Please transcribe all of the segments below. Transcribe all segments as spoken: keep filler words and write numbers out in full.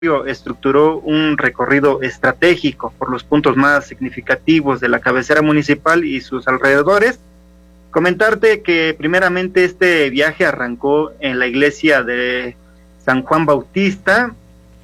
estructuró un recorrido estratégico por los puntos más significativos de la cabecera municipal y sus alrededores. Comentarte que primeramente este viaje arrancó en la iglesia de San Juan Bautista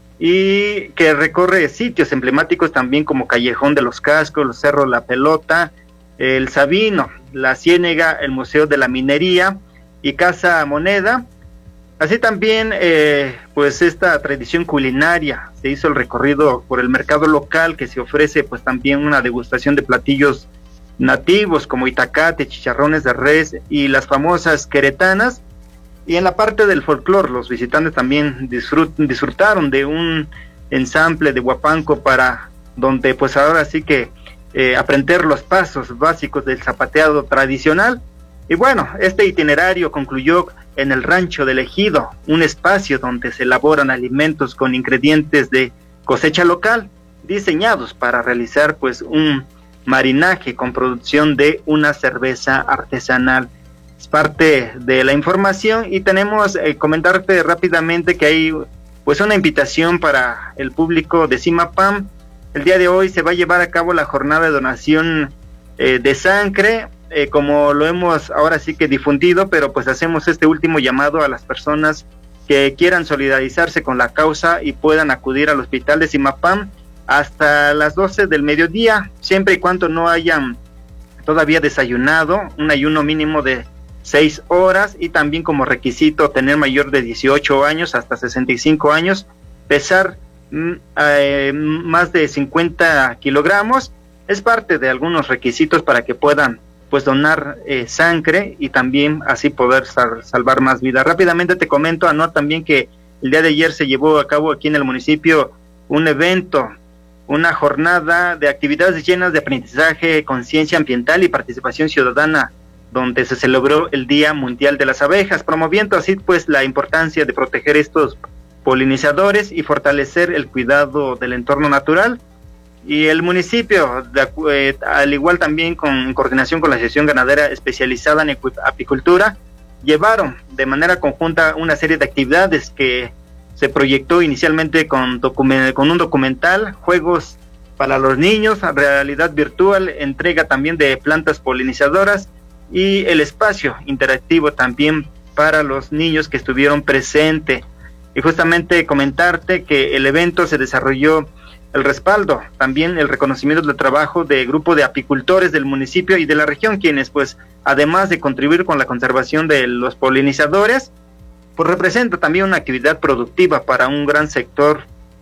y que recorre sitios emblemáticos también como Callejón de los Cascos, el Cerro La Pelota, el Sabino, la Ciénega, el Museo de la Minería y Casa Moneda. Así también, eh, pues esta tradición culinaria, se hizo el recorrido por el mercado local, que se ofrece pues también una degustación de platillos nativos como itacate, chicharrones de res y las famosas queretanas. Y en la parte del folclore, los visitantes también disfrut, disfrutaron de un ensamble de huapanco para donde pues ahora sí que eh, aprender los pasos básicos del zapateado tradicional. Y bueno, este itinerario concluyó en el Rancho del Ejido, un espacio donde se elaboran alimentos con ingredientes de cosecha local, diseñados para realizar pues un marinaje con producción de una cerveza artesanal. Es parte de la información y tenemos eh, comentarte rápidamente que hay pues una invitación para el público de Zimapán. El día de hoy se va a llevar a cabo la jornada de donación eh, de sangre, eh, como lo hemos ahora sí que difundido, pero pues hacemos este último llamado a las personas que quieran solidarizarse con la causa y puedan acudir al hospital de Zimapán hasta las doce del mediodía, siempre y cuando no hayan todavía desayunado, un ayuno mínimo de seis horas y también como requisito tener mayor de dieciocho años hasta sesenta y cinco años, pesar eh, más de cincuenta kilogramos. Es parte de algunos requisitos para que puedan pues donar eh, sangre y también así poder sal, salvar más vidas. Rápidamente te comento, Anor, también que el día de ayer se llevó a cabo aquí en el municipio un evento, una jornada de actividades llenas de aprendizaje, conciencia ambiental y participación ciudadana, donde se celebró el Día Mundial de las Abejas, promoviendo así pues la importancia de proteger estos polinizadores y fortalecer el cuidado del entorno natural. Y el municipio, de, eh, al igual también con en coordinación con la Asociación Ganadera Especializada en Apicultura, llevaron de manera conjunta una serie de actividades que se proyectó inicialmente con, document, con un documental, juegos para los niños, realidad virtual, entrega también de plantas polinizadoras y el espacio interactivo también para los niños que estuvieron presentes. Y justamente comentarte que el evento se desarrolló el respaldo, también el reconocimiento del trabajo de grupo de apicultores del municipio y de la región, quienes pues además de contribuir con la conservación de los polinizadores, pues representa también una actividad productiva para un gran sector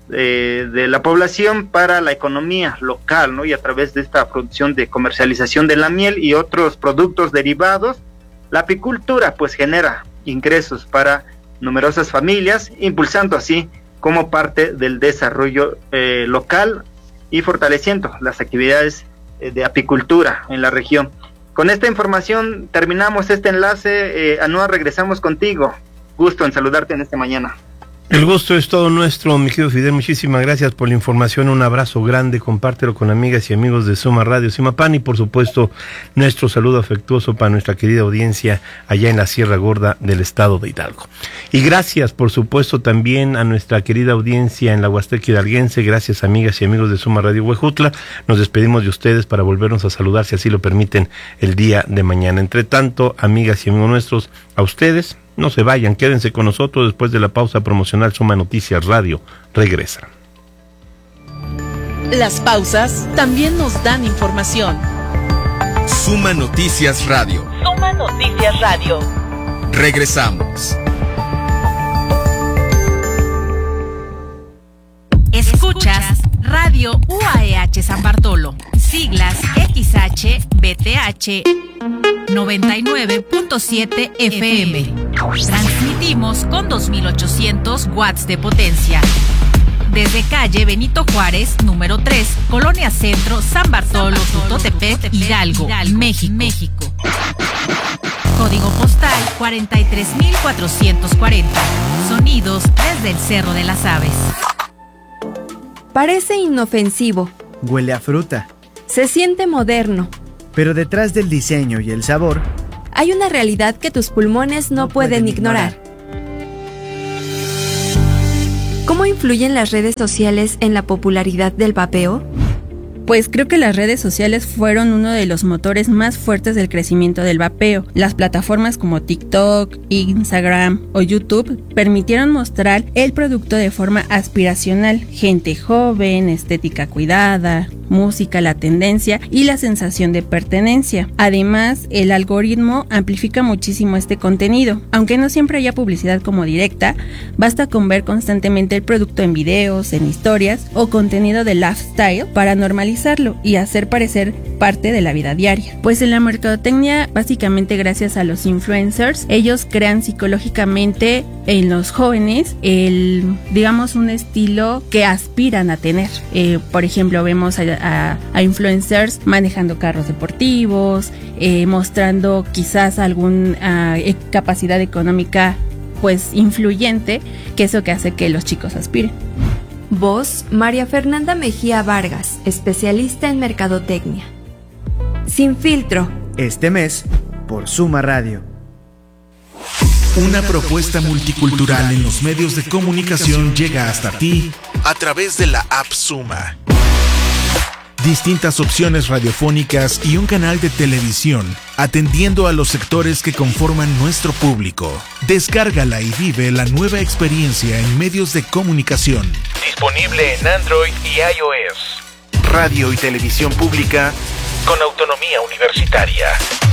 eh, de la población, para la economía local, ¿no? Y a través de esta producción de comercialización de la miel y otros productos derivados, la apicultura pues genera ingresos para numerosas familias, impulsando así como parte del desarrollo eh, local y fortaleciendo las actividades eh, de apicultura en la región. Con esta información terminamos este enlace. eh, Anúa, regresamos contigo. Gusto en saludarte en esta mañana. El gusto es todo nuestro, mi querido Fidel. Muchísimas gracias por la información. Un abrazo grande. Compártelo con amigas y amigos de Suma Radio Zimapán y por supuesto nuestro saludo afectuoso para nuestra querida audiencia allá en la Sierra Gorda del estado de Hidalgo. Y gracias por supuesto también a nuestra querida audiencia en la Huasteca Hidalguense. Gracias amigas y amigos de Suma Radio Huejutla. Nos despedimos de ustedes para volvernos a saludar, si así lo permiten, el día de mañana. Entre tanto, amigas y amigos nuestros, a ustedes, no se vayan, quédense con nosotros. Después de la pausa promocional, Suma Noticias Radio regresa. Las pausas también nos dan información. Suma Noticias Radio. Suma Noticias Radio. Regresamos. Escuchas Radio U A E H San Bartolo, siglas X H B T H noventa y nueve punto siete F M. Transmitimos con dos mil ochocientos watts de potencia. Desde calle Benito Juárez, número tres, Colonia Centro, San Bartolo, Tutotepec, Hidalgo, México. México. Código postal cuarenta y tres mil cuatrocientos cuarenta. Sonidos desde el Cerro de las Aves. Parece inofensivo. Huele a fruta. Se siente moderno. Pero detrás del diseño y el sabor, hay una realidad que tus pulmones no, no pueden, pueden ignorar. ignorar. ¿Cómo influye influyen las redes sociales en la popularidad del vapeo? Pues creo que las redes sociales fueron uno de los motores más fuertes del crecimiento del vapeo. Las plataformas como TikTok, Instagram o YouTube permitieron mostrar el producto de forma aspiracional. Gente joven, estética cuidada, música, la tendencia y la sensación de pertenencia. Además, el algoritmo amplifica muchísimo este contenido. Aunque no siempre haya publicidad como directa, basta con ver constantemente el producto en videos, en historias o contenido de lifestyle para normalizar y hacer parecer parte de la vida diaria. Pues en la mercadotecnia, básicamente gracias a los influencers, ellos crean psicológicamente en los jóvenes el, digamos, un estilo que aspiran a tener. Eh, por ejemplo, vemos a, a, a influencers manejando carros deportivos, eh, mostrando quizás alguna uh, capacidad económica pues influyente, que es lo que hace que los chicos aspiren. Voz, María Fernanda Mejía Vargas, especialista en mercadotecnia. Sin filtro. Este mes, por Suma Radio. Una propuesta multicultural en los medios de comunicación llega hasta ti a través de la app Suma. Distintas opciones radiofónicas y un canal de televisión, atendiendo a los sectores que conforman nuestro público. Descárgala y vive la nueva experiencia en medios de comunicación. Disponible en Android y iOS. Radio y televisión pública con autonomía universitaria.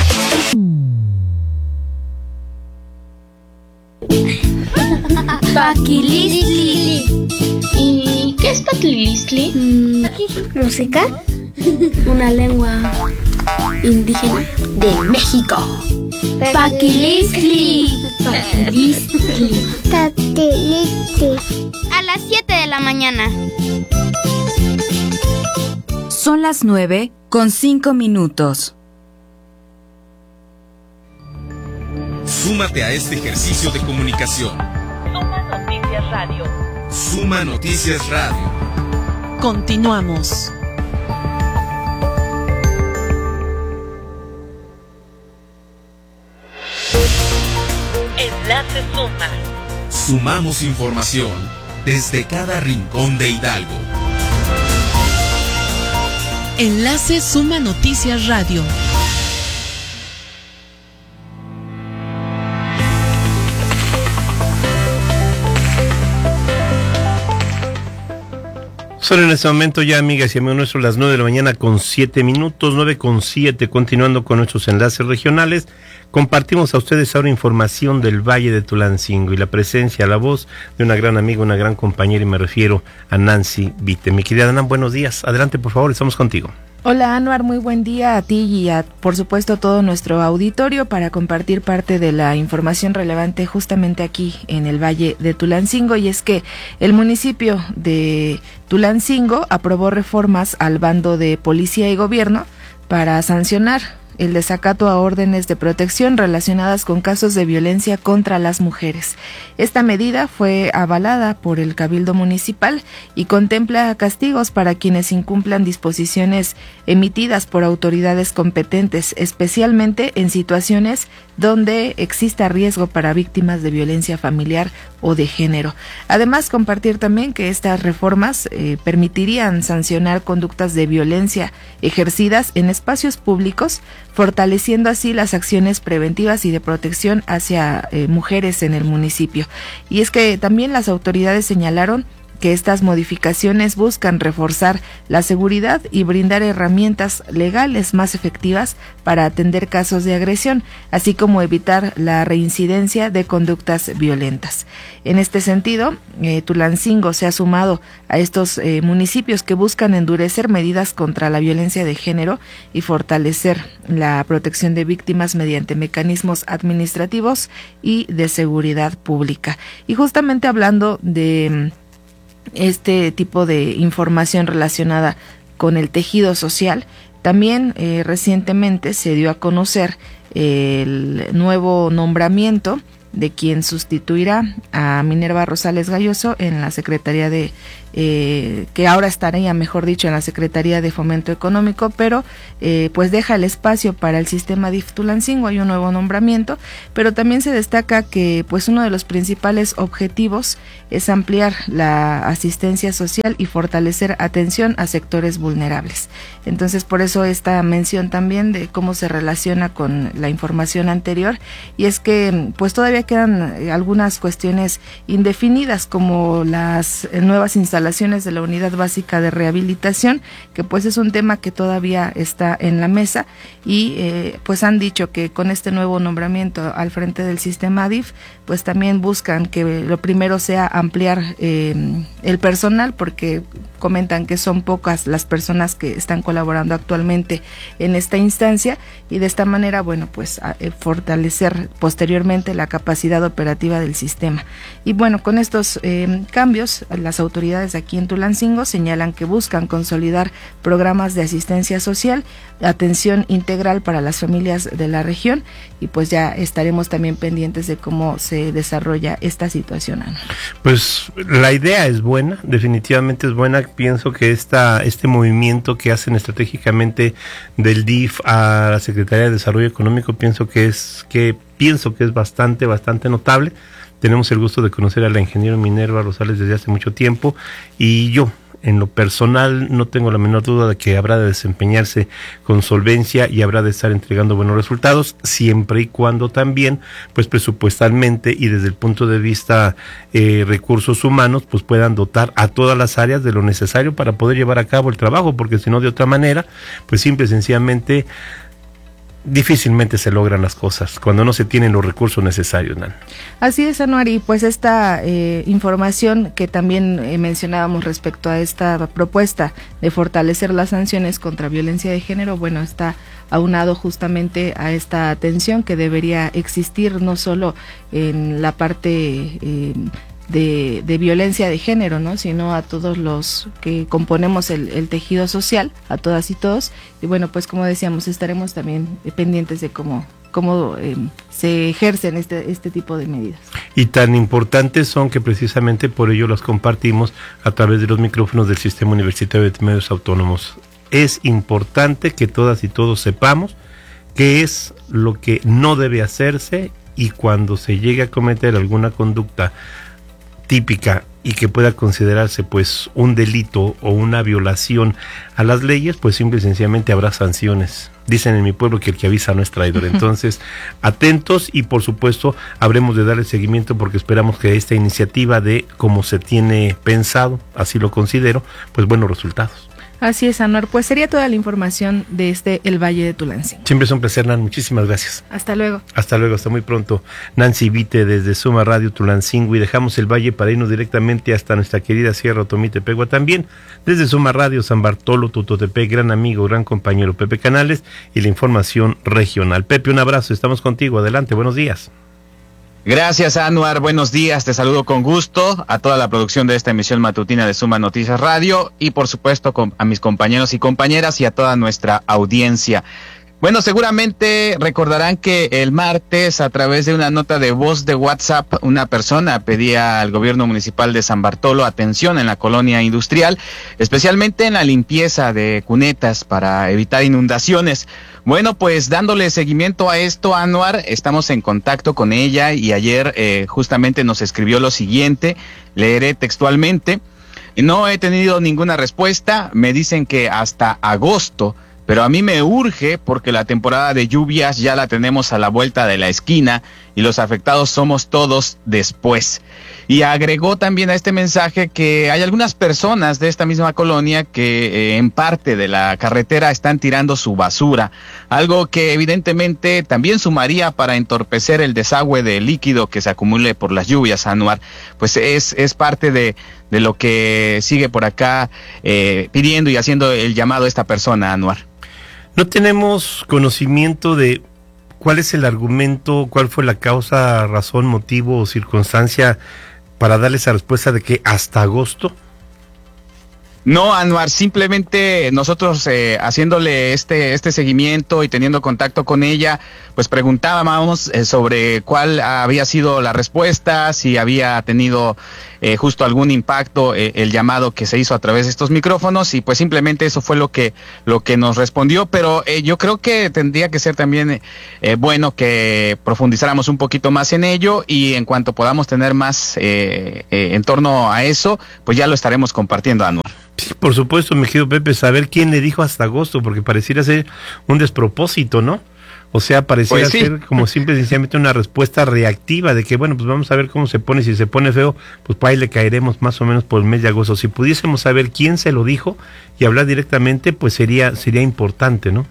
Paquilistli. ¿Y qué es Paquilistli? Mm, música. Una lengua indígena de México. Paquilistli. Paquilistli. Paquilistli. A las siete de la mañana. Son las nueve con cinco minutos. Súmate a este ejercicio de comunicación. Suma Noticias Radio. Suma Noticias Radio. Continuamos. Enlace Suma. Sumamos información desde cada rincón de Hidalgo. Enlace Suma Noticias Radio. Son en este momento ya, amigas y amigos nuestros, las nueve de la mañana con siete minutos, nueve con siete, continuando con nuestros enlaces regionales. Compartimos a ustedes ahora información del Valle de Tulancingo y la presencia, la voz de una gran amiga, una gran compañera, y me refiero a Nancy Vite. Mi querida Nan, buenos días. Adelante, por favor, estamos contigo. Hola, Anuar, muy buen día a ti y a, por supuesto, todo nuestro auditorio para compartir parte de la información relevante justamente aquí en el Valle de Tulancingo. Y es que el municipio de Tulancingo aprobó reformas al bando de policía y gobierno para sancionar el desacato a órdenes de protección relacionadas con casos de violencia contra las mujeres. Esta medida fue avalada por el Cabildo Municipal y contempla castigos para quienes incumplan disposiciones emitidas por autoridades competentes, especialmente en situaciones donde exista riesgo para víctimas de violencia familiar o de género. Además, compartir también que estas reformas eh, permitirían sancionar conductas de violencia ejercidas en espacios públicos, fortaleciendo así las acciones preventivas y de protección hacia eh, mujeres en el municipio. Y es que también las autoridades señalaron que estas modificaciones buscan reforzar la seguridad y brindar herramientas legales más efectivas para atender casos de agresión, así como evitar la reincidencia de conductas violentas. En este sentido, eh, Tulancingo se ha sumado a estos eh, municipios que buscan endurecer medidas contra la violencia de género y fortalecer la protección de víctimas mediante mecanismos administrativos y de seguridad pública. Y justamente hablando de este tipo de información relacionada con el tejido social, también eh, recientemente se dio a conocer el nuevo nombramiento de quien sustituirá a Minerva Rosales Galloso en la Secretaría de eh, que ahora estaría, mejor dicho, en la Secretaría de Fomento Económico, pero eh, pues deja el espacio para el sistema D I F Tulancingo, hay un nuevo nombramiento, pero también se destaca que pues uno de los principales objetivos es ampliar la asistencia social y fortalecer atención a sectores vulnerables. Entonces, por eso esta mención también de cómo se relaciona con la información anterior, y es que pues todavía quedan algunas cuestiones indefinidas, como las nuevas instalaciones de la Unidad Básica de Rehabilitación, que pues es un tema que todavía está en la mesa, y eh, pues han dicho que con este nuevo nombramiento al frente del sistema D I F, pues también buscan que lo primero sea ampliar eh, el personal, porque comentan que son pocas las personas que están colaborando actualmente en esta instancia, y de esta manera, bueno, pues a, eh, fortalecer posteriormente la capacidad operativa del sistema. Y bueno, con estos eh, cambios, las autoridades aquí en Tulancingo señalan que buscan consolidar programas de asistencia social, atención integral para las familias de la región, y pues ya estaremos también pendientes de cómo se desarrolla esta situación, Ana. Pues la idea es buena, definitivamente es buena. Pienso que esta, este movimiento que hacen estratégicamente del D I F a la Secretaría de Desarrollo Económico, pienso que es que pienso que es bastante, bastante notable. Tenemos el gusto de conocer a la ingeniera Minerva Rosales desde hace mucho tiempo, y yo, en lo personal, no tengo la menor duda de que habrá de desempeñarse con solvencia y habrá de estar entregando buenos resultados, siempre y cuando también, pues presupuestalmente y desde el punto de vista eh, recursos humanos, pues puedan dotar a todas las áreas de lo necesario para poder llevar a cabo el trabajo, porque si no, de otra manera, pues simple y sencillamente difícilmente se logran las cosas cuando no se tienen los recursos necesarios, Nan. Así es, Anuar, y pues esta eh, información que también eh, mencionábamos respecto a esta propuesta de fortalecer las sanciones contra violencia de género, bueno, está aunado justamente a esta atención que debería existir no solo en la parte eh, De, de violencia de género, ¿no?, sino a todos los que componemos el, el tejido social, a todas y todos. Y bueno, pues como decíamos, estaremos también pendientes de cómo, cómo eh, se ejercen este, este tipo de medidas. Y tan importantes son que precisamente por ello las compartimos a través de los micrófonos del Sistema Universitario de Medios Autónomos. Es importante que todas y todos sepamos qué es lo que no debe hacerse, y cuando se llegue a cometer alguna conducta típica y que pueda considerarse pues un delito o una violación a las leyes, pues simple y sencillamente habrá sanciones. Dicen en mi pueblo que el que avisa no es traidor. Entonces, atentos, y por supuesto habremos de darle seguimiento, porque esperamos que esta iniciativa dé, como se tiene pensado, así lo considero, pues buenos resultados. Así es, Anuar, pues sería toda la información de este El Valle de Tulancingo. Siempre es un placer, Nan, muchísimas gracias. Hasta luego. Hasta luego, hasta muy pronto. Nancy Vite desde Suma Radio Tulancingo, y dejamos el Valle para irnos directamente hasta nuestra querida Sierra Otomí-Tepegua, también desde Suma Radio San Bartolo, Tototepec, gran amigo, gran compañero Pepe Canales, y la información regional. Pepe, un abrazo, estamos contigo, adelante, buenos días. Gracias, Anuar, buenos días, te saludo con gusto a toda la producción de esta emisión matutina de Suma Noticias Radio, y por supuesto con, a mis compañeros y compañeras y a toda nuestra audiencia. Bueno, seguramente recordarán que el martes, a través de una nota de voz de WhatsApp, una persona pedía al gobierno municipal de San Bartolo atención en la colonia industrial, especialmente en la limpieza de cunetas para evitar inundaciones. Bueno, pues dándole seguimiento a esto, Anuar, estamos en contacto con ella, y ayer eh, justamente nos escribió lo siguiente, leeré textualmente: no he tenido ninguna respuesta, me dicen que hasta agosto, pero a mí me urge porque la temporada de lluvias ya la tenemos a la vuelta de la esquina y los afectados somos todos después. Y agregó también a este mensaje que hay algunas personas de esta misma colonia que eh, en parte de la carretera están tirando su basura, algo que evidentemente también sumaría para entorpecer el desagüe de líquido que se acumule por las lluvias, Anuar. Pues es, es parte de, de lo que sigue por acá eh, pidiendo y haciendo el llamado a esta persona, Anuar. No tenemos conocimiento de cuál es el argumento, cuál fue la causa, razón, motivo o circunstancia para darle esa respuesta de que hasta agosto. No, Anuar, simplemente nosotros eh, haciéndole este este seguimiento y teniendo contacto con ella, pues preguntábamos eh, sobre cuál había sido la respuesta, si había tenido eh, justo algún impacto eh, el llamado que se hizo a través de estos micrófonos, y pues simplemente eso fue lo que lo que nos respondió, pero eh, yo creo que tendría que ser también eh, bueno que profundizáramos un poquito más en ello, y en cuanto podamos tener más eh, eh, en torno a eso, pues ya lo estaremos compartiendo, Anuar. Sí, por supuesto, mi querido Pepe, saber quién le dijo hasta agosto, porque pareciera ser un despropósito, ¿no? O sea, pareciera pues sí. ser como simple y sencillamente una respuesta reactiva de que, bueno, pues vamos a ver cómo se pone, si se pone feo, pues por ahí le caeremos más o menos por el mes de agosto. Si pudiésemos saber quién se lo dijo y hablar directamente, pues sería sería importante, ¿no?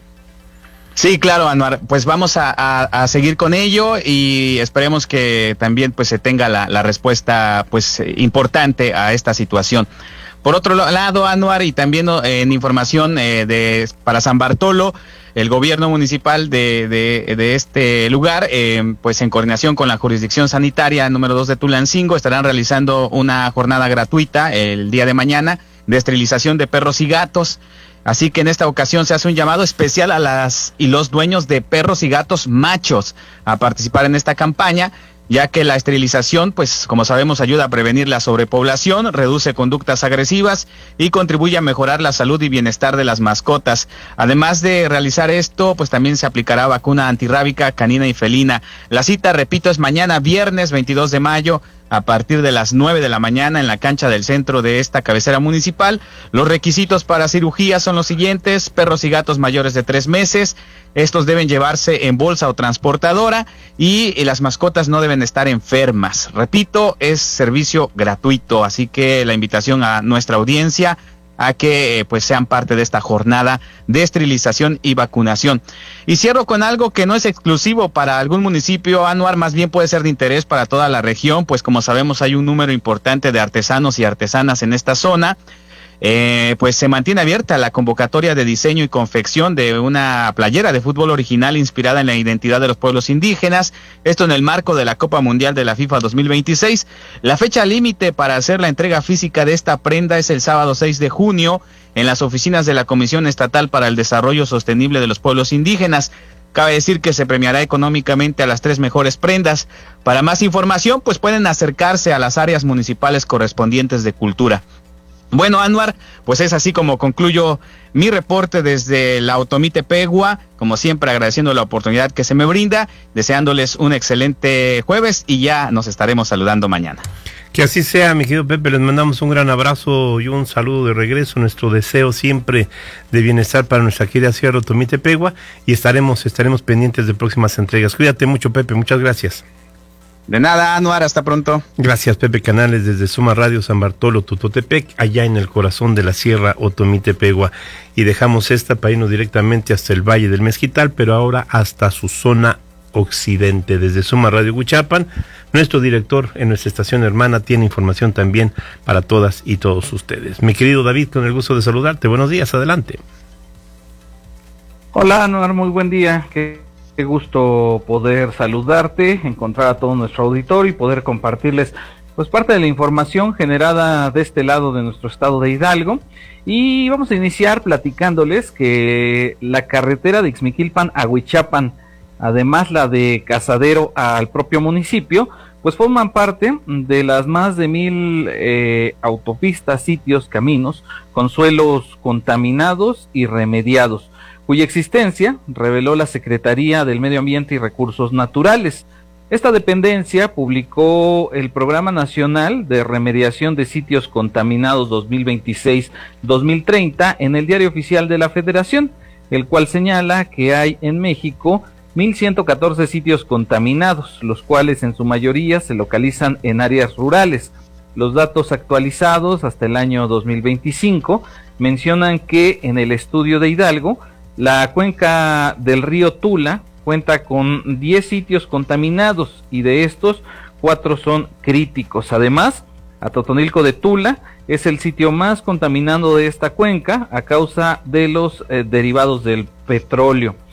Sí, claro, Anuar, pues vamos a, a, a seguir con ello y esperemos que también pues se tenga la, la respuesta pues importante a esta situación. Por otro lado, Anuar, y también eh, en información eh, de para San Bartolo, el gobierno municipal de, de, de este lugar, eh, pues en coordinación con la jurisdicción sanitaria número dos de Tulancingo, estarán realizando una jornada gratuita el día de mañana de esterilización de perros y gatos. Así que en esta ocasión se hace un llamado especial a las y los dueños de perros y gatos machos a participar en esta campaña, ya que la esterilización, pues como sabemos, ayuda a prevenir la sobrepoblación, reduce conductas agresivas y contribuye a mejorar la salud y bienestar de las mascotas. Además de realizar esto, pues también se aplicará vacuna antirrábica canina y felina. La cita, repito, es mañana viernes veintidós de mayo, a partir de las nueve de la mañana en la cancha del centro de esta cabecera municipal. Los requisitos para cirugía son los siguientes: perros y gatos mayores de tres meses, estos deben llevarse en bolsa o transportadora, y, y las mascotas no deben estar enfermas. Repito, es servicio gratuito, así que la invitación a nuestra audiencia a que pues sean parte de esta jornada de esterilización y vacunación. Y cierro con algo que no es exclusivo para algún municipio, Anuar, más bien puede ser de interés para toda la región, pues como sabemos hay un número importante de artesanos y artesanas en esta zona. Eh, pues se mantiene abierta la convocatoria de diseño y confección de una playera de fútbol original inspirada en la identidad de los pueblos indígenas, esto en el marco de la Copa Mundial de la FIFA dos mil veintiséis. La fecha límite para hacer la entrega física de esta prenda es el sábado seis de junio en las oficinas de la Comisión Estatal para el Desarrollo Sostenible de los Pueblos Indígenas. Cabe decir que se premiará económicamente a las tres mejores prendas. Para más información, pues pueden acercarse a las áreas municipales correspondientes de cultura. Bueno, Anuar, pues es así como concluyo mi reporte desde la Otomí Tepehua, como siempre agradeciendo la oportunidad que se me brinda, deseándoles un excelente jueves y ya nos estaremos saludando mañana. Que así sea, mi querido Pepe, les mandamos un gran abrazo y un saludo de regreso, nuestro deseo siempre de bienestar para nuestra querida Sierra Otomí Tepehua, y estaremos, estaremos pendientes de próximas entregas. Cuídate mucho, Pepe, muchas gracias. De nada, Anuar, hasta pronto. Gracias, Pepe Canales, desde Suma Radio San Bartolo, Tutotepec, allá en el corazón de la Sierra Otomí Tepehua. Y dejamos esta para irnos directamente hasta el Valle del Mezquital, pero ahora hasta su zona occidente. Desde Suma Radio Huichapan, nuestro director en nuestra estación hermana tiene información también para todas y todos ustedes. Mi querido David, con el gusto de saludarte. Buenos días, adelante. Hola, Anuar, muy buen día. Qué Qué gusto poder saludarte, encontrar a todo nuestro auditorio y poder compartirles pues parte de la información generada de este lado de nuestro estado de Hidalgo. Y vamos a iniciar platicándoles que la carretera de Ixmiquilpan a Huichapan, además la de Cazadero al propio municipio, pues forman parte de las más de mil eh, autopistas, sitios, caminos con suelos contaminados y remediados, cuya existencia reveló la Secretaría del Medio Ambiente y Recursos Naturales. Esta dependencia publicó el Programa Nacional de Remediación de Sitios Contaminados dos mil veintiséis a dos mil treinta en el Diario Oficial de la Federación, el cual señala que hay en México mil ciento catorce sitios contaminados, los cuales en su mayoría se localizan en áreas rurales. Los datos actualizados hasta el año dos mil veinticinco mencionan que en el estudio de Hidalgo, la cuenca del río Tula cuenta con diez sitios contaminados y de estos, cuatro son críticos. Además, Atotonilco de Tula es el sitio más contaminado de esta cuenca a causa de los eh, derivados del petróleo.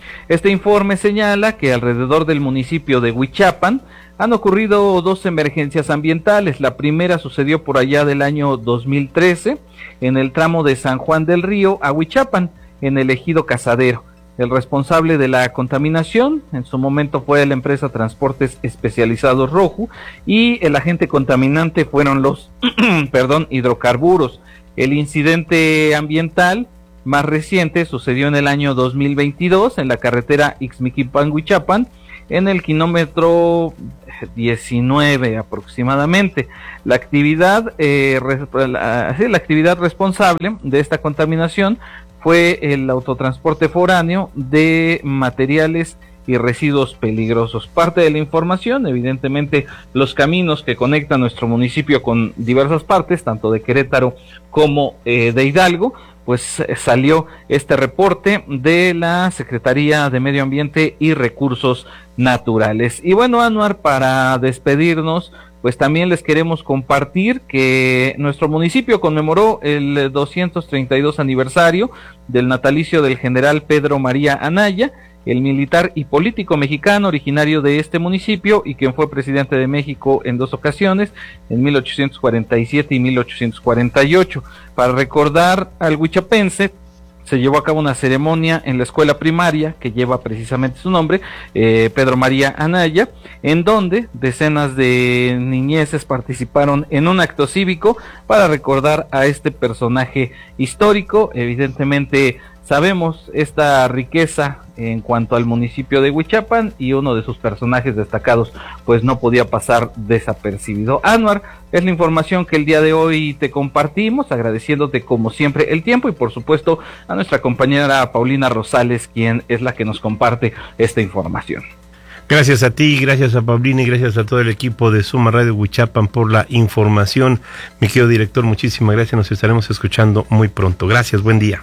Este informe señala que alrededor del municipio de Huichapan han ocurrido dos emergencias ambientales. La primera sucedió por allá del año dos mil trece en el tramo de San Juan del Río a Huichapan, en el ejido Casadero. El responsable de la contaminación en su momento fue la empresa Transportes Especializados Roju, y el agente contaminante fueron los perdón, hidrocarburos. El incidente ambiental más reciente sucedió en el año dos mil veintidós en la carretera Ixmiquilpan-Huichapan, en el kilómetro diecinueve aproximadamente. La actividad, eh, la, la actividad responsable de esta contaminación fue el autotransporte foráneo de materiales y residuos peligrosos. Parte de la información, evidentemente, los caminos que conectan nuestro municipio con diversas partes, tanto de Querétaro como eh, de Hidalgo, pues eh, salió este reporte de la Secretaría de Medio Ambiente y Recursos Naturales. Y bueno, Anuar, para despedirnos, pues también les queremos compartir que nuestro municipio conmemoró el doscientos treinta y dos aniversario del natalicio del general Pedro María Anaya, el militar y político mexicano originario de este municipio y quien fue presidente de México en dos ocasiones, en mil ochocientos cuarenta y siete y mil ochocientos cuarenta y ocho. Para recordar al huichapense, se llevó a cabo una ceremonia en la escuela primaria que lleva precisamente su nombre, eh, Pedro María Anaya, en donde decenas de niñeces participaron en un acto cívico para recordar a este personaje histórico. Evidentemente sabemos esta riqueza en cuanto al municipio de Huichapan, y uno de sus personajes destacados pues no podía pasar desapercibido. Anuar, es la información que el día de hoy te compartimos, agradeciéndote como siempre el tiempo, y por supuesto a nuestra compañera Paulina Rosales, quien es la que nos comparte esta información. Gracias a ti, gracias a Paulina y gracias a todo el equipo de Suma Radio Huichapan por la información. Mi querido director, muchísimas gracias, nos estaremos escuchando muy pronto. Gracias, buen día.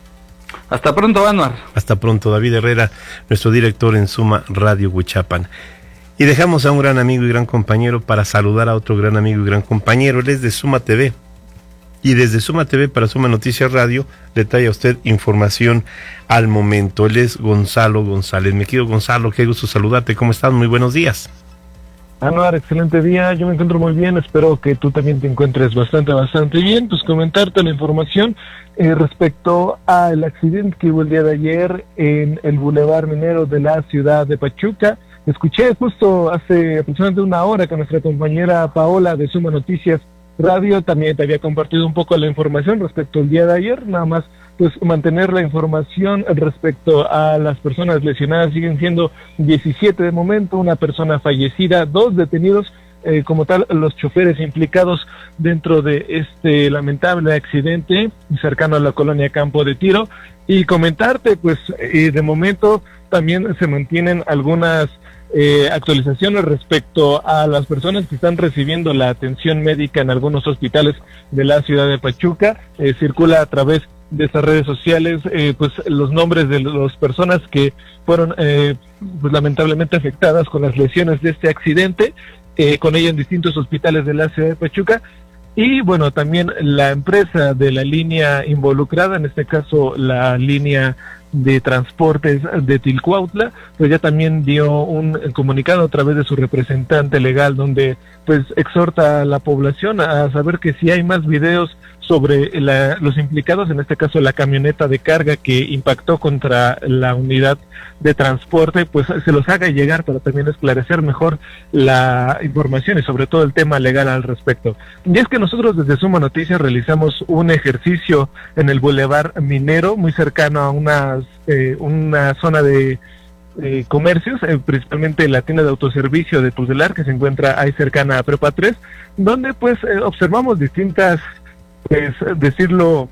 Hasta pronto, Anuar. Hasta pronto, David Herrera, nuestro director en Suma Radio Huichapan. Y dejamos a un gran amigo y gran compañero para saludar a otro gran amigo y gran compañero. Él es de Suma T V. Y desde Suma T V para Suma Noticias Radio le trae a usted información al momento. Él es Gonzalo González. Mi querido Gonzalo, qué gusto saludarte. ¿Cómo estás? Muy buenos días. Anuar, excelente día, yo me encuentro muy bien, espero que tú también te encuentres bastante, bastante bien. Pues comentarte la información eh, respecto al accidente que hubo el día de ayer en el Boulevard Minero de la ciudad de Pachuca. Escuché justo hace aproximadamente una hora que nuestra compañera Paola de Suma Noticias Radio también te había compartido un poco la información respecto al día de ayer. Nada más pues mantener la información respecto a las personas lesionadas. Siguen siendo diecisiete de momento, una persona fallecida, dos detenidos, eh, como tal los choferes implicados dentro de este lamentable accidente cercano a la colonia Campo de Tiro. Y comentarte pues eh, de momento también se mantienen algunas Eh, actualizaciones respecto a las personas que están recibiendo la atención médica en algunos hospitales de la ciudad de Pachuca. Eh, circula a través de estas redes sociales eh, pues los nombres de las personas que fueron eh, pues, lamentablemente afectadas con las lesiones de este accidente, eh, con ella en distintos hospitales de la ciudad de Pachuca. Y bueno, también la empresa de la línea involucrada, en este caso la línea de transportes de Tilcuautla, pues ya también dio un comunicado a través de su representante legal, donde pues exhorta a la población a saber que si hay más videos sobre la, los implicados, en este caso la camioneta de carga que impactó contra la unidad de transporte, pues se los haga llegar para también esclarecer mejor la información y sobre todo el tema legal al respecto. Y es que nosotros desde Suma Noticias realizamos un ejercicio en el Boulevard Minero, muy cercano a una, eh, una zona de Eh, comercios, eh, principalmente la tienda de autoservicio de Tutelar, que se encuentra ahí cercana a Prepa tres, donde pues eh, observamos distintas, pues decirlo,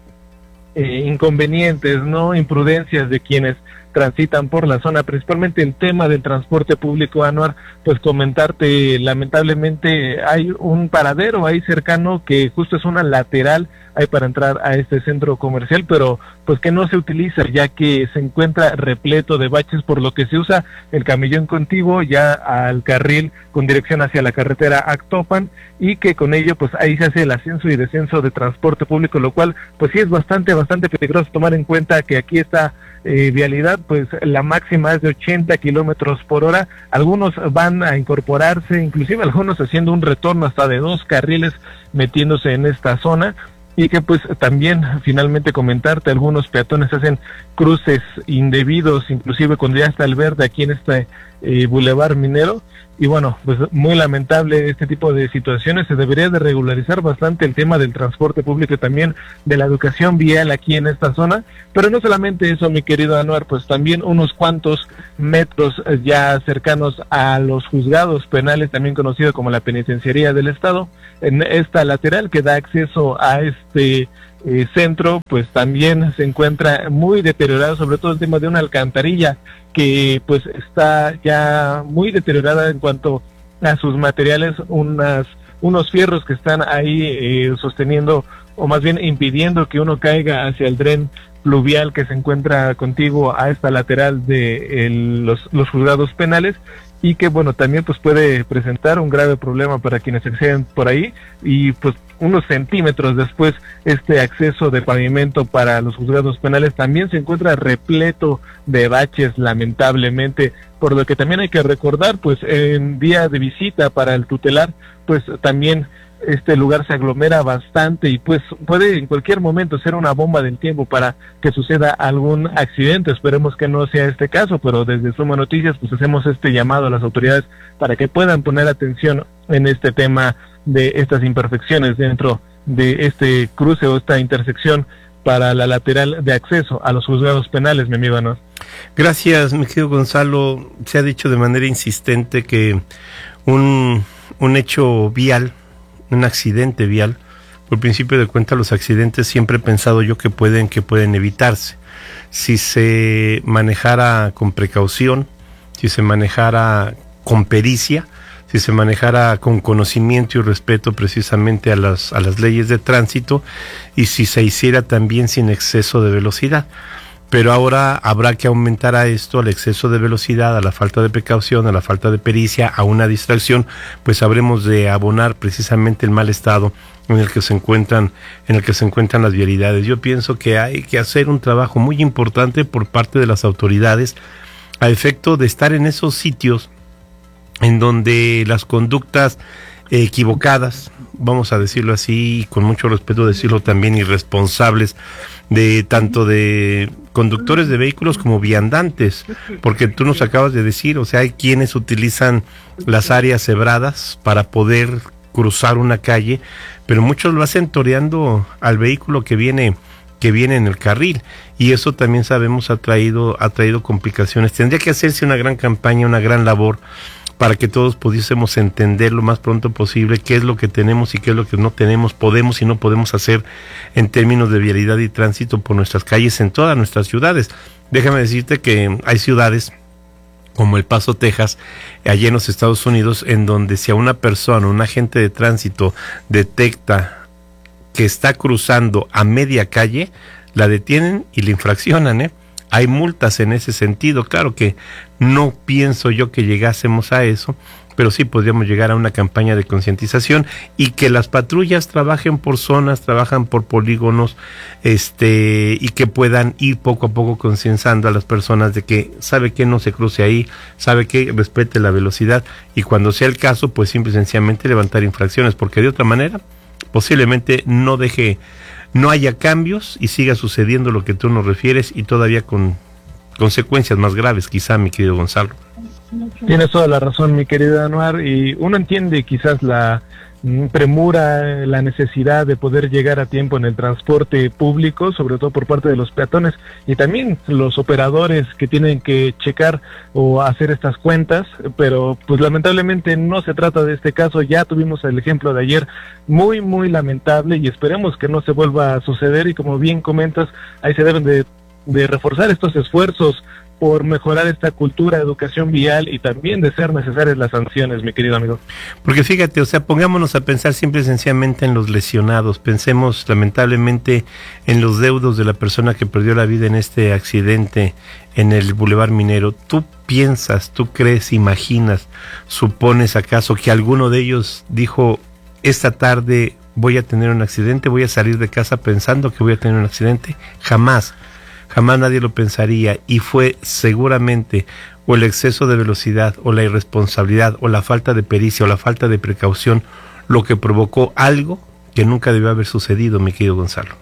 eh, inconvenientes, no imprudencias de quienes transitan por la zona, principalmente el tema del transporte público. Anuar, pues comentarte, lamentablemente hay un paradero ahí cercano que justo es una lateral hay para entrar a este centro comercial, pero pues que no se utiliza ya que se encuentra repleto de baches, por lo que se usa el camellón contiguo ya al carril con dirección hacia la carretera Actopan, y que con ello pues ahí se hace el ascenso y descenso de transporte público, lo cual pues sí es bastante, bastante peligroso tomar en cuenta que aquí esta eh, vialidad pues la máxima es de ochenta kilómetros por hora. Algunos van a incorporarse, inclusive algunos haciendo un retorno hasta de dos carriles metiéndose en esta zona. Y que pues también finalmente comentarte, algunos peatones hacen cruces indebidos, inclusive cuando ya está el verde aquí en este eh, Boulevard Minero. Y bueno, pues muy lamentable este tipo de situaciones. Se debería de regularizar bastante el tema del transporte público y también de la educación vial aquí en esta zona. Pero no solamente eso, mi querido Anuar, pues también unos cuantos metros ya cercanos a los juzgados penales, también conocido como la penitenciaría del Estado, en esta lateral que da acceso a este eh, centro, pues también se encuentra muy deteriorado, sobre todo el tema de una alcantarilla que pues está ya muy deteriorada en cuanto a sus materiales, unas unos fierros que están ahí eh, sosteniendo o más bien impidiendo que uno caiga hacia el tren pluvial que se encuentra contiguo a esta lateral de el, los, los juzgados penales, y que bueno, también pues puede presentar un grave problema para quienes acceden por ahí. Y pues unos centímetros después, este acceso de pavimento para los juzgados penales también se encuentra repleto de baches, lamentablemente, por lo que también hay que recordar, pues en día de visita para el tutelar, pues también este lugar se aglomera bastante y pues puede en cualquier momento ser una bomba del tiempo para que suceda algún accidente. Esperemos que no sea este caso, pero desde Suma Noticias pues hacemos este llamado a las autoridades para que puedan poner atención en este tema de estas imperfecciones dentro de este cruce o esta intersección para la lateral de acceso a los juzgados penales, mi amigo Anuar. Gracias, mi querido Gonzalo. Se ha dicho de manera insistente que un, un hecho vial, un accidente vial, por principio de cuenta los accidentes siempre he pensado yo que pueden, que pueden evitarse. Si se manejara con precaución, si se manejara con pericia, si se manejara con conocimiento y respeto precisamente a las, a las leyes de tránsito, y si se hiciera también sin exceso de velocidad. Pero ahora habrá que aumentar a esto, al exceso de velocidad, a la falta de precaución, a la falta de pericia, a una distracción, pues habremos de abonar precisamente el mal estado en el que se encuentran, en el que se encuentran las vialidades. Yo pienso que hay que hacer un trabajo muy importante por parte de las autoridades a efecto de estar en esos sitios en donde las conductas equivocadas, vamos a decirlo así, y con mucho respeto decirlo también, irresponsables, de tanto de conductores de vehículos como viandantes, porque tú nos acabas de decir, o sea, hay quienes utilizan las áreas cebradas para poder cruzar una calle, pero muchos lo hacen toreando al vehículo que viene que viene en el carril, y eso también sabemos ha traído ha traído complicaciones. Tendría que hacerse una gran campaña, una gran labor para que todos pudiésemos entender lo más pronto posible qué es lo que tenemos y qué es lo que no tenemos, podemos y no podemos hacer en términos de vialidad y tránsito por nuestras calles en todas nuestras ciudades. Déjame decirte que hay ciudades como El Paso, Texas, allá en los Estados Unidos, en donde si a una persona, un agente de tránsito detecta que está cruzando a media calle, la detienen y la infraccionan, ¿eh? Hay multas en ese sentido. Claro que no pienso yo que llegásemos a eso, pero sí podríamos llegar a una campaña de concientización y que las patrullas trabajen por zonas, trabajan por polígonos, este, y que puedan ir poco a poco concienciando a las personas de que sabe que no se cruce ahí, sabe que respete la velocidad, y cuando sea el caso, pues simple y sencillamente levantar infracciones, porque de otra manera posiblemente no deje, no haya cambios y siga sucediendo lo que tú nos refieres, y todavía con consecuencias más graves, quizá, mi querido Gonzalo. Tienes toda la razón, mi querido Anuar, y uno entiende quizás la premura, la necesidad de poder llegar a tiempo en el transporte público, sobre todo por parte de los peatones y también los operadores que tienen que checar o hacer estas cuentas, pero pues lamentablemente no se trata de este caso. Ya tuvimos el ejemplo de ayer, muy muy lamentable, y esperemos que no se vuelva a suceder, y como bien comentas, ahí se deben de, de reforzar estos esfuerzos por mejorar esta cultura de educación vial, y también de ser necesarias las sanciones, mi querido amigo. Porque fíjate, o sea, pongámonos a pensar simple y sencillamente en los lesionados, pensemos lamentablemente en los deudos de la persona que perdió la vida en este accidente en el Boulevard Minero. ¿Tú piensas, tú crees, imaginas, supones acaso que alguno de ellos dijo, esta tarde voy a tener un accidente, voy a salir de casa pensando que voy a tener un accidente? Jamás. jamás nadie lo pensaría, y fue seguramente o el exceso de velocidad o la irresponsabilidad o la falta de pericia o la falta de precaución lo que provocó algo que nunca debió haber sucedido, mi querido Gonzalo.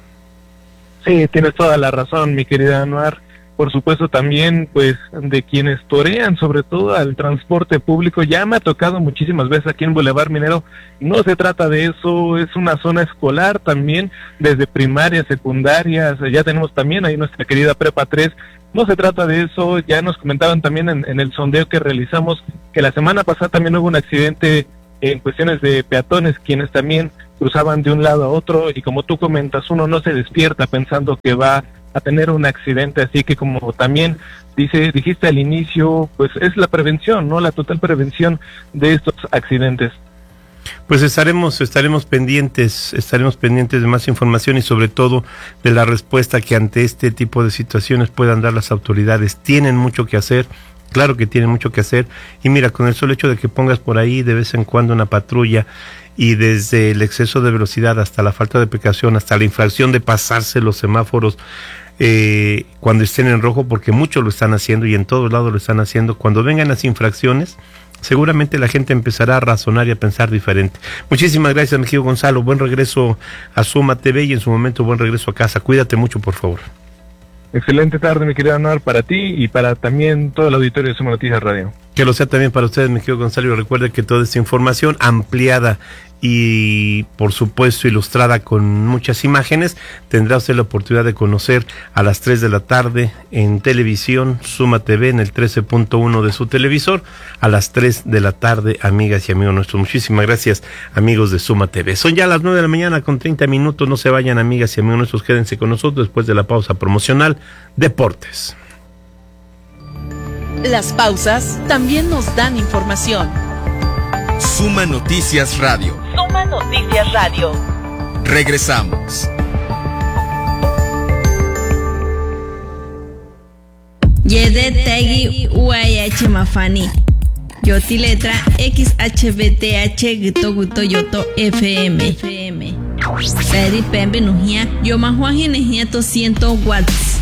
Sí, tienes toda la razón, mi querida Anuar. Por supuesto también, pues, de quienes torean, sobre todo al transporte público. Ya me ha tocado muchísimas veces aquí en Boulevard Minero. No se trata de eso, es una zona escolar también, desde primaria, secundaria. Ya tenemos también ahí nuestra querida Prepa tres. No se trata de eso, ya nos comentaban también en, en el sondeo que realizamos que la semana pasada también hubo un accidente en cuestiones de peatones, quienes también cruzaban de un lado a otro, y como tú comentas, uno no se despierta pensando que va a tener un accidente, así que como también dice, dijiste al inicio, pues es la prevención, ¿no? La total prevención de estos accidentes. Pues estaremos, estaremos pendientes, estaremos pendientes de más información y sobre todo de la respuesta que ante este tipo de situaciones puedan dar las autoridades. Tienen mucho que hacer. Claro que tienen mucho que hacer, y mira, con el solo hecho de que pongas por ahí de vez en cuando una patrulla, y desde el exceso de velocidad hasta la falta de precaución, hasta la infracción de pasarse los semáforos eh, cuando estén en rojo, porque muchos lo están haciendo y en todos lados lo están haciendo, cuando vengan las infracciones, seguramente la gente empezará a razonar y a pensar diferente. Muchísimas gracias, mi querido Gonzalo, buen regreso a Suma T V y en su momento buen regreso a casa. Cuídate mucho, por favor. Excelente tarde, mi querido Anuar, para ti y para también todo el auditorio de Suma Noticias Radio. Que lo sea también para ustedes, mi querido Gonzalo, y recuerde que toda esta información ampliada y por supuesto ilustrada con muchas imágenes tendrá usted la oportunidad de conocer a las tres de la tarde en televisión, Suma T V en el trece punto uno de su televisor, a las tres de la tarde, amigas y amigos nuestros. Muchísimas gracias, amigos de Suma T V. Son ya las nueve de la mañana con treinta minutos, no se vayan, amigas y amigos nuestros, quédense con nosotros después de la pausa promocional. Deportes. Las pausas también nos dan información. Suma Noticias Radio. Suma Noticias Radio. Regresamos. Yede Tegi U A H Mafani. Yoti letra X H B T H Gito Guto Yoto F M. Seri Pembe Nujia. Yo Mahuaji Nejia doscientos watts.